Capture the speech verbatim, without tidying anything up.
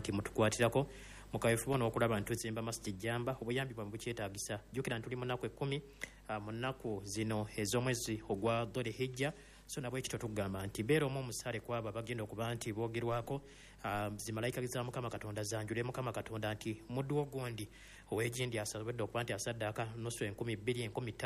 nti mutukwatirako mu kaweefube n'okulaba nti tuzimba masjid jamba obuyambi bwabwe bukyetaagisa. Jjukira nti tuli mu nnaku ekkumi mu nnaku zino ez'omwezi ogwa Dhul-Hijja, so nabwe ekito tugamba nti beera omu omusaale kwabo abagenda okuba nti boogerwako. Zimalayika za Mukama Katonda zanjule Mukama Katonda nti muddu wo gundi ow'egindi asobodde okuba nti asaddaaka nusu enkumi bbiri enkumi ttaano